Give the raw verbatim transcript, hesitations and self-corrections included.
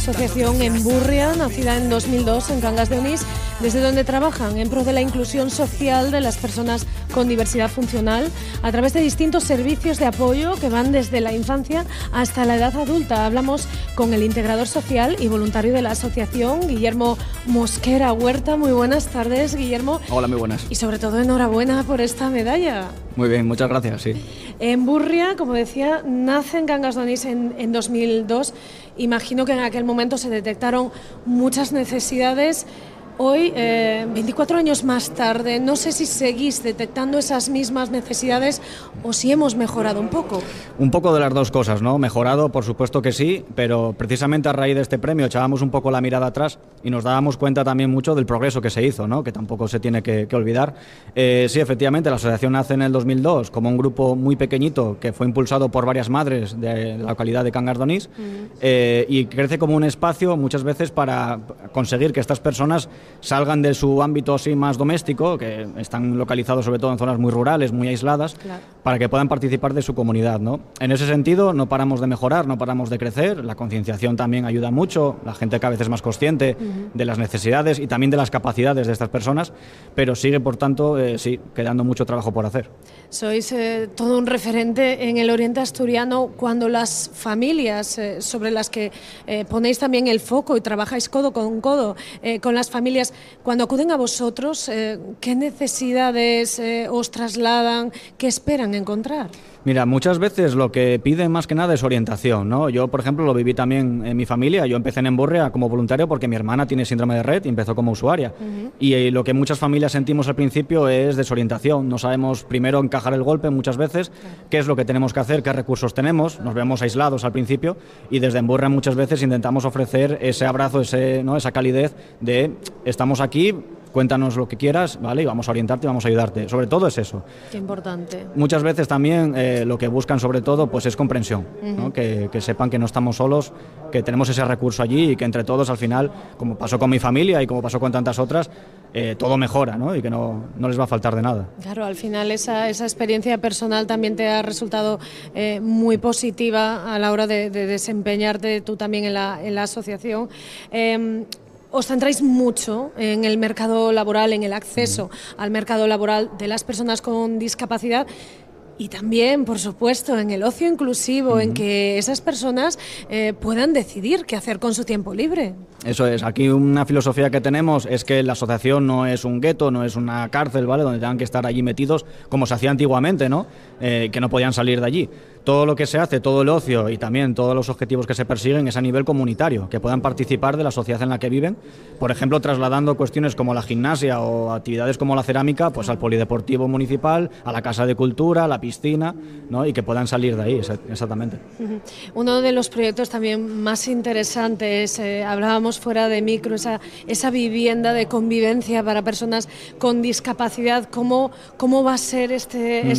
asociación Emburria, nacida en dos mil dos en Cangas de Onís, desde donde trabajan en pro de la inclusión social de las personas con diversidad funcional a través de distintos servicios de apoyo que van desde la infancia hasta la edad adulta. Hablamos con el integrador social y voluntario de la asociación, Guillermo Mosquera Huerta. Muy buenas tardes, Guillermo. Hola, muy buenas. Y sobre todo enhorabuena por esta medalla. Muy bien, muchas gracias, sí. Emburria, como decía, nace en Cangas de Onís en, en dos mil dos. Imagino que en aquel momento se detectaron muchas necesidades. Hoy, eh, veinticuatro años más tarde, no sé si seguís detectando esas mismas necesidades o si hemos mejorado un poco. Un poco de las dos cosas, ¿no? Mejorado, por supuesto que sí, pero precisamente a raíz de este premio echábamos un poco la mirada atrás y nos dábamos cuenta también mucho del progreso que se hizo, ¿no? Que tampoco se tiene que, que olvidar. Eh, sí, efectivamente, la asociación nace en el dos mil dos como un grupo muy pequeñito que fue impulsado por varias madres de la localidad de Cangas de Onís, uh-huh. eh, y crece como un espacio muchas veces para conseguir que estas personas salgan de su ámbito así más doméstico, que están localizados sobre todo en zonas muy rurales, muy aisladas, claro, para que puedan participar de su comunidad, ¿no? En ese sentido no paramos de mejorar, no paramos de crecer, la concienciación también ayuda mucho, la gente cada vez es más consciente uh-huh. de las necesidades y también de las capacidades de estas personas, pero sigue, por tanto, eh, sí, quedando mucho trabajo por hacer. Sois eh, todo un referente en el oriente asturiano cuando las familias eh, sobre las que eh, ponéis también el foco y trabajáis codo con codo eh, con las familias. Cuando acuden a vosotros, eh, ¿qué necesidades eh, os trasladan? ¿Qué esperan encontrar? Mira, muchas veces lo que piden más que nada es orientación, ¿no? Yo, por ejemplo, lo viví también en mi familia. Yo empecé en Emburria como voluntario porque mi hermana tiene síndrome de Rett y empezó como usuaria. Uh-huh. Y eh, lo que muchas familias sentimos al principio es desorientación. No sabemos primero encajar el golpe muchas veces, uh-huh. qué es lo que tenemos que hacer, qué recursos tenemos. Nos vemos aislados al principio y desde Emburria muchas veces intentamos ofrecer ese abrazo, ese, ¿no? esa calidez de estamos aquí, cuéntanos lo que quieras, ¿vale? Y vamos a orientarte y vamos a ayudarte. Sobre todo es eso. Qué importante. Muchas veces también eh, lo que buscan sobre todo pues es comprensión, uh-huh. ¿no? que, que sepan que no estamos solos, que tenemos ese recurso allí y que entre todos al final, como pasó con mi familia y como pasó con tantas otras, eh, todo mejora, ¿no? Y que no, no les va a faltar de nada. Claro, al final esa, esa experiencia personal también te ha resultado eh, muy positiva a la hora de, de desempeñarte tú también en la, en la asociación. Eh, Os centráis mucho en el mercado laboral, en el acceso uh-huh. al mercado laboral de las personas con discapacidad y también, por supuesto, en el ocio inclusivo, uh-huh. en que esas personas eh, puedan decidir qué hacer con su tiempo libre. Eso es, aquí una filosofía que tenemos es que la asociación no es un gueto, no es una cárcel, ¿vale? Donde tengan que estar allí metidos como se hacía antiguamente, ¿no? Eh, que no podían salir de allí. Todo lo que se hace, todo el ocio y también todos los objetivos que se persiguen es a nivel comunitario, que puedan participar de la sociedad en la que viven, por ejemplo, trasladando cuestiones como la gimnasia o actividades como la cerámica, pues al polideportivo municipal, a la casa de cultura, a la piscina, ¿no? Y que puedan salir de ahí, exactamente. Uh-huh. Uno de los proyectos también más interesantes, eh, hablábamos fuera de micro, esa, esa vivienda de convivencia para personas con discapacidad. ¿Cómo, cómo va a ser este, mm.